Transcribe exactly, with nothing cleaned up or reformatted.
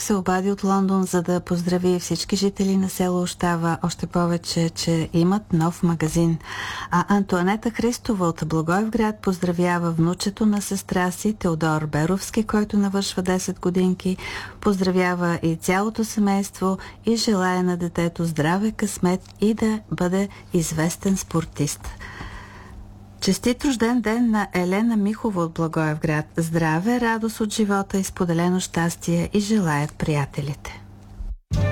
се обади от Лондон, за да поздрави всички жители на село Ощава, още повече, че имат нов магазин. А Антоанета Христова от Благоевград поздравява внучето на сестра си Теодор Беровски, който навършва десет годинки. Поздравява и цялото семейство и желая на детето здраве, късмет и да бъде известен спортист. Честит рожден ден на Елена Михова от Благоевград. Здраве, радост от живота и споделено щастие и желаят приятелите.